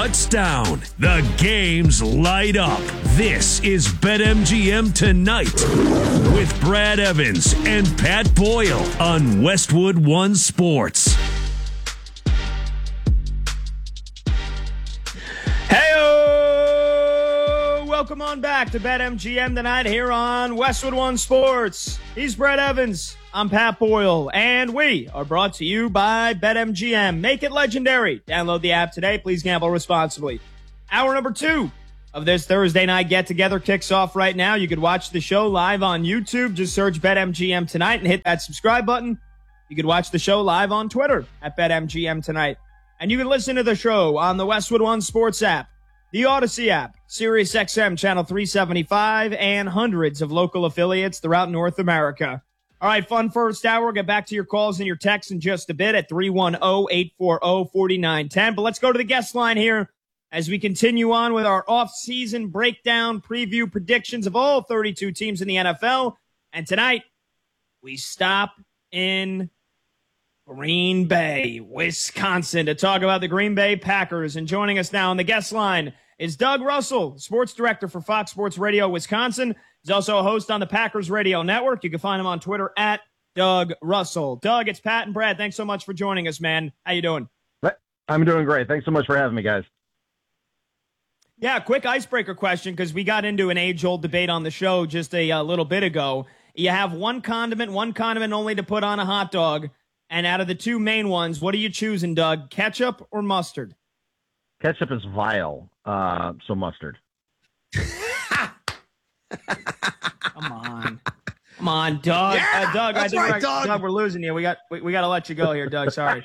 shuts down. The games light up. This is BetMGM Tonight with Brad Evans and Pat Boyle on Westwood One Sports. Hey-o! Welcome on back to BetMGM Tonight here on Westwood One Sports. He's Brad Evans. I'm Pat Boyle, and we are brought to you by BetMGM. Make it legendary. Download the app today. Please gamble responsibly. Hour number 2 of this Thursday night get-together kicks off right now. You could watch the show live on YouTube. Just search BetMGM Tonight and hit that subscribe button. You could watch the show live on Twitter at BetMGM Tonight. And you can listen to the show on the Westwood One Sports app, the Odyssey app, SiriusXM Channel 375, and hundreds of local affiliates throughout North America. All right, fun first hour. We'll get back to your calls and your texts in just a bit at 310-840-4910. But let's go to the guest line here as we continue on with our off-season breakdown, preview, predictions of all 32 teams in the NFL. And tonight, we stop in Green Bay, Wisconsin, to talk about the Green Bay Packers. And joining us now on the guest line is Doug Russell, sports director for Fox Sports Radio Wisconsin. He's also a host on the Packers Radio Network. You can find him on Twitter at Doug Russell. Doug, it's Pat and Brad. Thanks so much for joining us, man. How you doing? I'm doing great. Thanks so much for having me, guys. Yeah, quick icebreaker question, because we got into an age-old debate on the show just a little bit ago. You have one condiment only to put on a hot dog. And out of the two main ones, what are you choosing, Doug? Ketchup or mustard? Ketchup is vile, so mustard. Come on, Doug. Yeah, Doug, that's right, Doug. Doug, we're losing you. We got to let you go here, Doug. Sorry.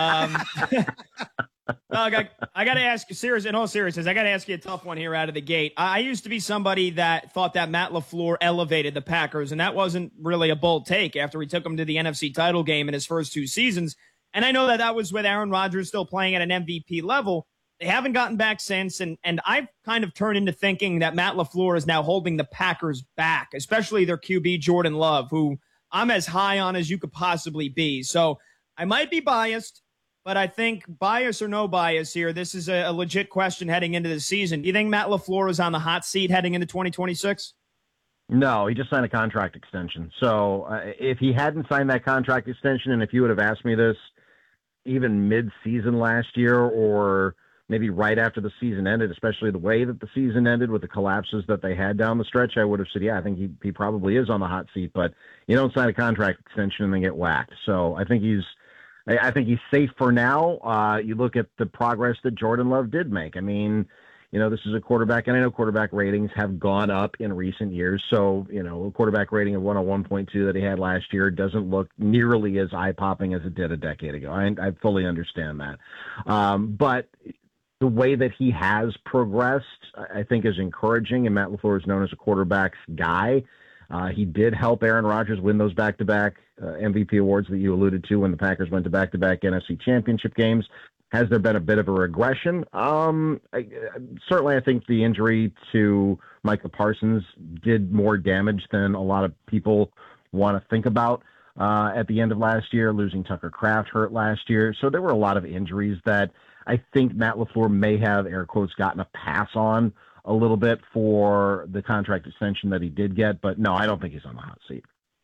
Doug, I got to ask you, in all seriousness, I got to ask you a tough one here out of the gate. I used to be somebody that thought that Matt LaFleur elevated the Packers, and that wasn't really a bold take after he took them to the NFC title game in his first 2 seasons. And I know that was with Aaron Rodgers still playing at an MVP level. They haven't gotten back since, and I've kind of turned into thinking that Matt LaFleur is now holding the Packers back, especially their QB, Jordan Love, who I'm as high on as you could possibly be. So I might be biased, but I think bias or no bias here, this is a legit question heading into the season. Do you think Matt LaFleur is on the hot seat heading into 2026? No, he just signed a contract extension. So if he hadn't signed that contract extension, and if you would have asked me this even mid-season last year or maybe right after the season ended, especially the way that the season ended with the collapses that they had down the stretch, I would have said, yeah, I think he probably is on the hot seat. But you don't sign a contract extension and then get whacked. So I think he's safe for now. You look at the progress that Jordan Love did make. I mean, this is a quarterback, and I know quarterback ratings have gone up in recent years. So, a quarterback rating of 101.2 that he had last year doesn't look nearly as eye-popping as it did a decade ago. I fully understand that. But the way that he has progressed, I think, is encouraging, and Matt LaFleur is known as a quarterback's guy. He did help Aaron Rodgers win those back-to-back MVP awards that you alluded to when the Packers went to back-to-back NFC championship games. Has there been a bit of a regression? Certainly, I think the injury to Micah Parsons did more damage than a lot of people want to think about at the end of last year. Losing Tucker Kraft hurt last year. So there were a lot of injuries that I think Matt LaFleur may have, air quotes, gotten a pass on a little bit for the contract extension that he did get. But no, I don't think he's on the hot seat.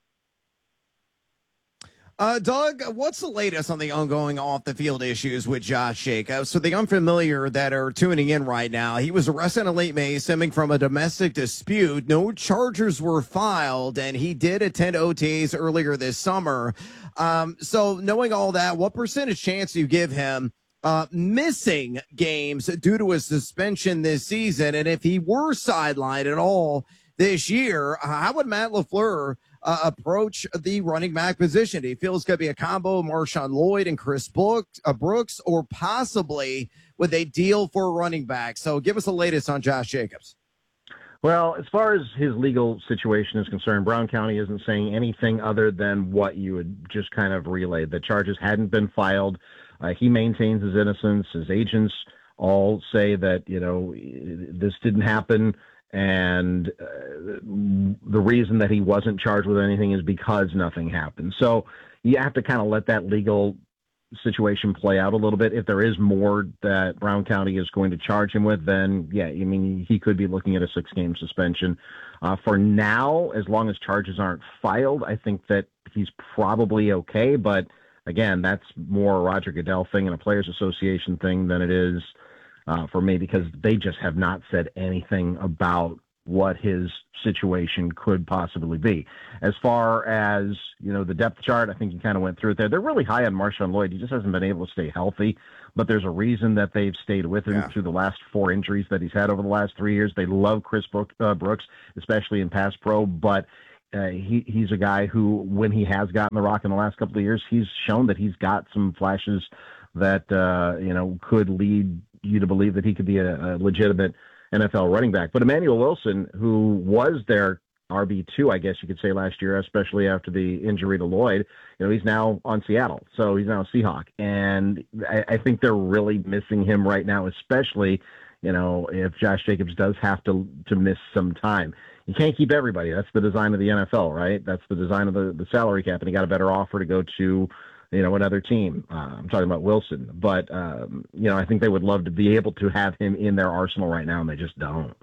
Doug, what's the latest on the ongoing off-the-field issues with Josh Jacobs? So the unfamiliar that are tuning in right now, he was arrested in late May stemming from a domestic dispute. No charges were filed, and he did attend OTAs earlier this summer. So knowing all that, what percentage chance do you give him missing games due to a suspension this season? And if he were sidelined at all this year, how would Matt LaFleur approach the running back position? Do you feel it's going to be a combo of Marshawn Lloyd and Chris Brooks, or possibly would they deal for a running back? So give us the latest on Josh Jacobs. Well, as far as his legal situation is concerned, Brown County isn't saying anything other than what you had just kind of relayed. The charges hadn't been filed. He maintains his innocence. His agents all say that, this didn't happen. And the reason that he wasn't charged with anything is because nothing happened. So you have to kind of let that legal situation play out a little bit. If there is more that Brown County is going to charge him with, then yeah, I mean, he could be looking at a 6-game suspension. For now, as long as charges aren't filed, I think that he's probably okay. But again, that's more a Roger Goodell thing and a Players Association thing than it is for me, because they just have not said anything about what his situation could possibly be. As far as, the depth chart, I think you kind of went through it there. They're really high on Marshawn Lloyd. He just hasn't been able to stay healthy, but there's a reason that they've stayed with him through the last 4 injuries that he's had over the last 3 years. They love Chris Brooks, especially in pass pro, but he's a guy who, when he has gotten the rock in the last couple of years, he's shown that he's got some flashes that, could lead you to believe that he could be a legitimate NFL running back. But Emmanuel Wilson, who was their RB2, I guess you could say, last year, especially after the injury to Lloyd, he's now on Seattle. So he's now a Seahawk. And I think they're really missing him right now, especially, if Josh Jacobs does have to miss some time. You can't keep everybody. That's the design of the NFL, right? That's the design of the salary cap. And he got a better offer to go to, another team. I'm talking about Wilson. But, I think they would love to be able to have him in their arsenal right now, and they just don't.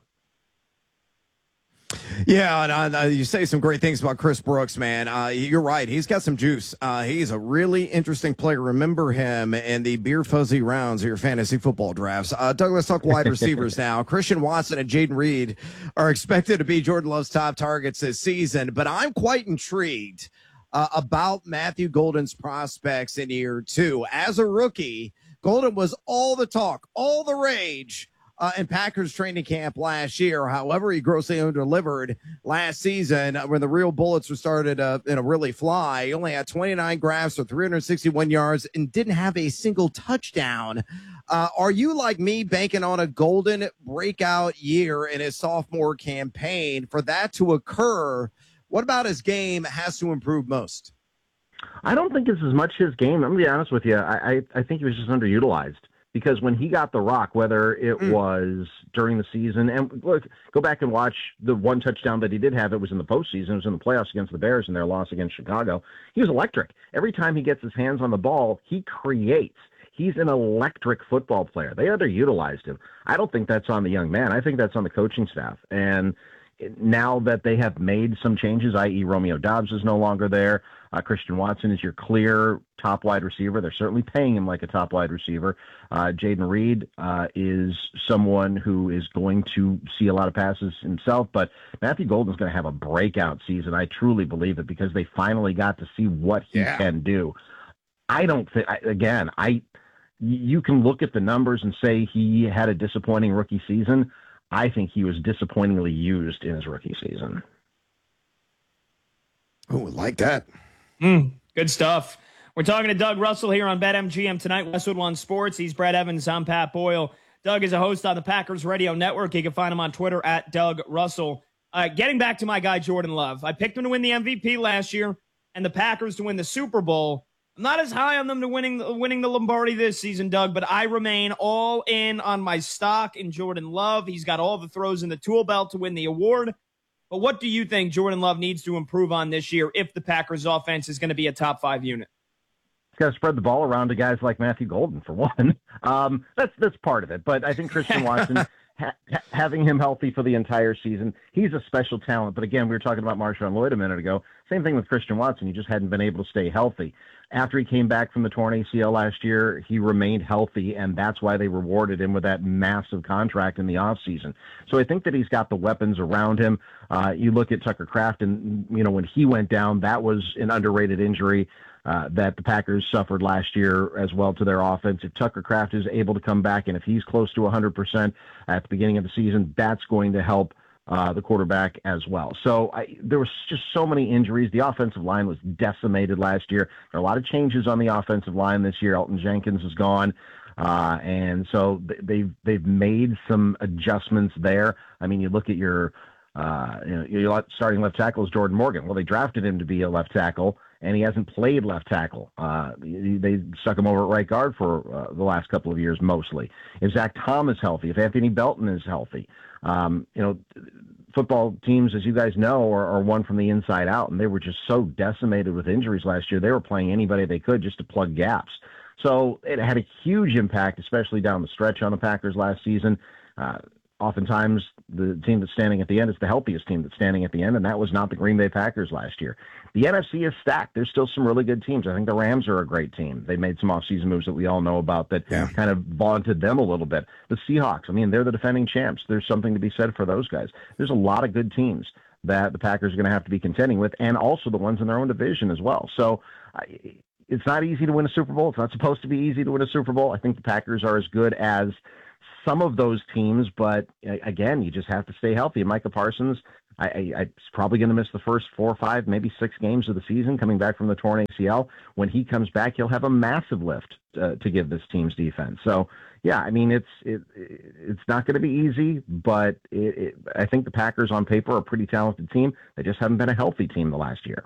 Yeah, and you say some great things about Chris Brooks, man. You're right. He's got some juice. He's a really interesting player. Remember him in the beer fuzzy rounds of your fantasy football drafts. Doug, let's talk wide receivers now. Christian Watson and Jaden Reed are expected to be Jordan Love's top targets this season, but I'm quite intrigued about Matthew Golden's prospects in year 2. As a rookie, Golden was all the talk, all the rage in Packers training camp last year. However, he grossly under-delivered last season when the real bullets were started really fly. He only had 29 grabs for 361 yards and didn't have a single touchdown. Are you like me banking on a Golden breakout year in his sophomore campaign? For that to occur, what about his game has to improve most? I don't think it's as much his game. I'm going to be honest with you. I think he was just underutilized, because when he got the rock, whether it was during the season, and look, go back and watch the one touchdown that he did have. It was in the postseason. It was in the playoffs against the Bears in their loss against Chicago. He was electric. Every time he gets his hands on the ball, he creates. He's an electric football player. They underutilized him. I don't think that's on the young man. I think that's on the coaching staff. And now that they have made some changes, i.e. Romeo Doubs is no longer there, Christian Watson is your clear top wide receiver. They're certainly paying him like a top wide receiver. Jaden Reed is someone who is going to see a lot of passes himself, but Matthew Golden's going to have a breakout season. I truly believe it, because they finally got to see what he can do. I don't think, you can look at the numbers and say he had a disappointing rookie season. I think he was disappointingly used in his rookie season. Oh, like that. Good stuff. We're talking to Doug Russell here on BetMGM tonight, Westwood One Sports. He's Brad Evans. I'm Pat Boyle. Doug is a host on the Packers Radio Network. You can find him on Twitter at Doug Russell. Getting back to my guy, Jordan Love. I picked him to win the MVP last year and the Packers to win the Super Bowl. I'm not as high on them to winning the Lombardi this season, Doug, but I remain all in on my stock in Jordan Love. He's got all the throws in the tool belt to win the award. But what do you think Jordan Love needs to improve on this year if the Packers offense is going to be a top 5 unit? He's got to spread the ball around to guys like Matthew Golden, for one. That's part of it. But I think Christian Watson, having him healthy for the entire season, he's a special talent. But again, we were talking about Marshawn Lloyd a minute ago. Same thing with Christian Watson. He just hadn't been able to stay healthy. After he came back from the torn ACL last year, he remained healthy, and that's why they rewarded him with that massive contract in the offseason. So I think that he's got the weapons around him. You look at Tucker Kraft, and when he went down, that was an underrated injury that the Packers suffered last year as well to their offense. If Tucker Kraft is able to come back, and if he's close to 100% at the beginning of the season, that's going to help the quarterback as well. So there was just so many injuries. The offensive line was decimated last year. There are a lot of changes on the offensive line this year. Elton Jenkins is gone. And so they've made some adjustments there. I mean, you look at your starting left tackle is Jordan Morgan. Well, they drafted him to be a left tackle, and he hasn't played left tackle. They stuck him over at right guard for the last couple of years mostly. If Zach Tom is healthy, if Anthony Belton is healthy, football teams, as you guys know, are one from the inside out, and they were just so decimated with injuries last year. They were playing anybody they could just to plug gaps. So it had a huge impact, especially down the stretch on the Packers last season. Oftentimes, the team that's standing at the end is the healthiest team that's standing at the end, and that was not the Green Bay Packers last year. The NFC is stacked. There's still some really good teams. I think the Rams are a great team. They made some offseason moves that we all know about that kind of vaunted them a little bit. The Seahawks, I mean, they're the defending champs. There's something to be said for those guys. There's a lot of good teams that the Packers are going to have to be contending with, and also the ones in their own division as well. So it's not easy to win a Super Bowl. It's not supposed to be easy to win a Super Bowl. I think the Packers are as good as some of those teams, but again, you just have to stay healthy. And Micah Parsons, I'm probably going to miss the first 4 or 5, maybe 6 games of the season coming back from the torn ACL. When he comes back, he'll have a massive lift to give this team's defense. So, yeah, I mean, it's not going to be easy, but I think the Packers on paper are a pretty talented team. They just haven't been a healthy team the last year.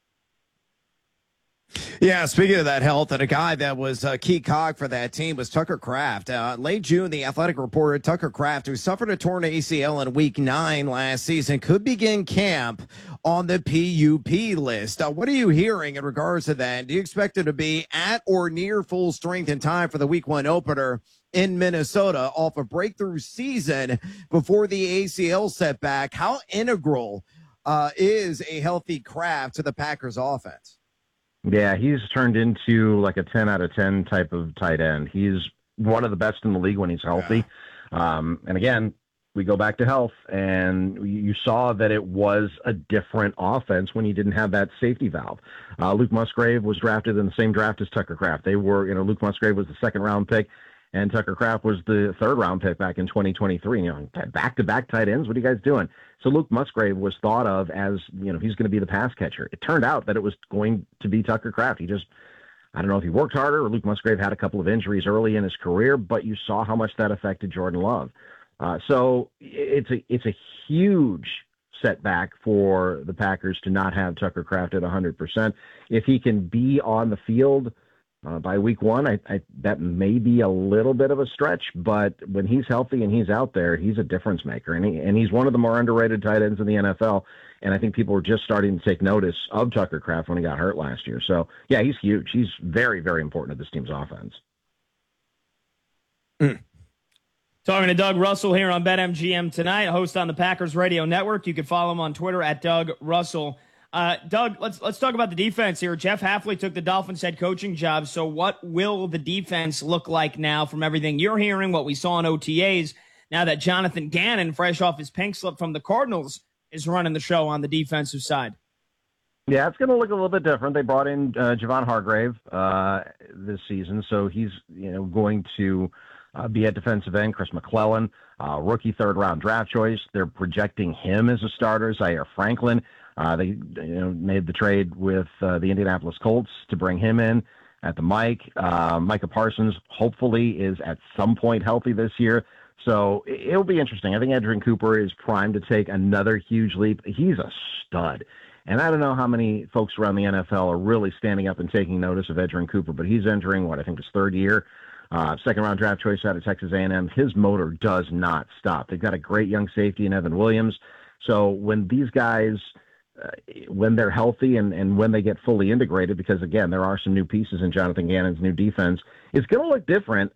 Yeah, speaking of that health, and a guy that was a key cog for that team was Tucker Kraft. Late June, the Athletic reported Tucker Kraft, who suffered a torn ACL in Week 9 last season, could begin camp on the PUP list. What are you hearing in regards to that? Do you expect him to be at or near full strength in time for the Week 1 opener in Minnesota off a breakthrough season before the ACL setback? How integral is a healthy Kraft to the Packers offense? Yeah, he's turned into like a 10 out of 10 type of tight end. He's one of the best in the league when he's healthy. And again, we go back to health, and you saw that it was a different offense when he didn't have that safety valve. Luke Musgrave was drafted in the same draft as Tucker Kraft. They were, Luke Musgrave was the 2nd-round pick, and Tucker Kraft was the 3rd-round pick back in 2023. Back-to-back tight ends, what are you guys doing? So Luke Musgrave was thought of as, he's going to be the pass catcher. It turned out that it was going to be Tucker Kraft. I don't know if he worked harder or Luke Musgrave had a couple of injuries early in his career, but you saw how much that affected Jordan Love. So it's a huge setback for the Packers to not have Tucker Kraft at 100%. If he can be on the field by Week 1, that may be a little bit of a stretch, but when he's healthy and he's out there, he's a difference maker, and he's one of the more underrated tight ends in the NFL. And I think people were just starting to take notice of Tucker Kraft when he got hurt last year. So yeah, he's huge. He's very, very important to this team's offense. Talking to Doug Russell here on BetMGM tonight, host on the Packers Radio Network. You can follow him on Twitter at Doug Russell. Doug, let's talk about the defense here. Jeff Hafley took the Dolphins head coaching job. So what will the defense look like now from everything you're hearing, what we saw in OTAs, now that Jonathan Gannon, fresh off his pink slip from the Cardinals, is running the show on the defensive side? Yeah, it's going to look a little bit different. They brought in Javon Hargrave this season, so he's going to be at defensive end. Chris McClellan, rookie 3rd-round draft choice. They're projecting him as a starter. Zaire Franklin. They made the trade with the Indianapolis Colts to bring him in at the mic. Micah Parsons hopefully is at some point healthy this year. So it'll be interesting. I think Edgerrin Cooper is primed to take another huge leap. He's a stud. And I don't know how many folks around the NFL are really standing up and taking notice of Edgerrin Cooper, but he's entering, I think his 3rd year. 2nd-round draft choice out of Texas A&M. His motor does not stop. They've got a great young safety in Evan Williams. So when these guys, when they're healthy and when they get fully integrated, because, again, there are some new pieces in Jonathan Gannon's new defense, it's going to look different.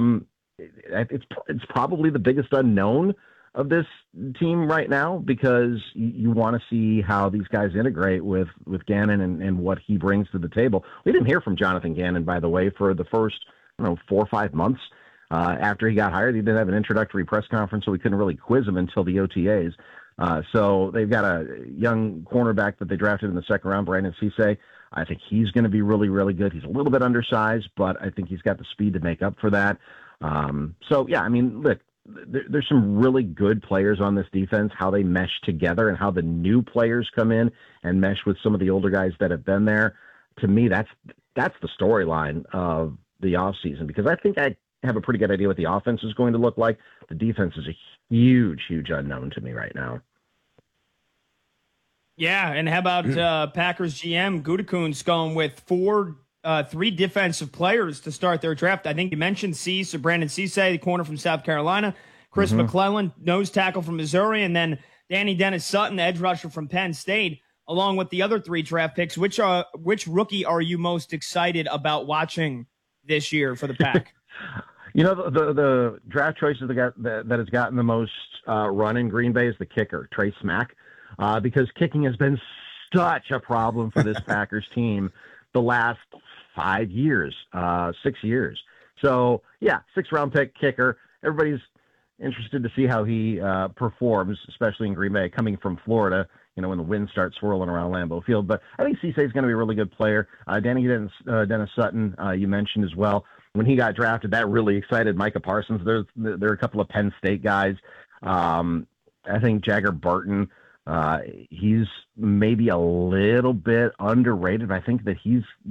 It's probably the biggest unknown of this team right now, because you want to see how these guys integrate with Gannon and what he brings to the table. We didn't hear from Jonathan Gannon, by the way, for the first 4 or 5 months after he got hired. He didn't have an introductory press conference, so we couldn't really quiz him until the OTAs. So they've got a young cornerback that they drafted in the 2nd round, Brandon Cisse. I think he's going to be really, really good. He's a little bit undersized, but I think he's got the speed to make up for that. So, yeah, I mean, look, there's some really good players on this defense, how they mesh together and how the new players come in and mesh with some of the older guys that have been there. To me, that's the storyline of the offseason, because I think I have a pretty good idea what the offense is going to look like. The defense is a huge, huge unknown to me right now. Yeah, and how about Packers GM Gutekunst going with 3 defensive players to start their draft? I think you mentioned Brandon Cisse, the corner from South Carolina, Chris McClellan, nose tackle from Missouri, and then Danny Dennis-Sutton, the edge rusher from Penn State, along with the other 3 draft picks. Which rookie are you most excited about watching this year for the Pack? You know, the draft choices that has gotten the most run in Green Bay is the kicker, Trey Smack, because kicking has been such a problem for this Packers team the last 5 years, 6 years. So, yeah, 6th-round pick kicker. Everybody's interested to see how he performs, especially in Green Bay, coming from Florida, you know, when the wind starts swirling around Lambeau Field. But I think Cisse is going to be a really good player. Dennis Sutton, you mentioned as well. When he got drafted, that really excited Micah Parsons. There are a couple of Penn State guys. I think Jagger Burton, he's maybe a little bit underrated. I think that he's